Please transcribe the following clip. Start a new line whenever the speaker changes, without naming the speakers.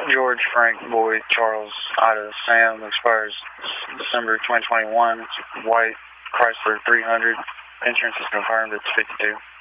George, Frank, Boyd, Charles, Ida, Sam, expires December 2021. It's white Chrysler 300. Insurance is confirmed. It's 52.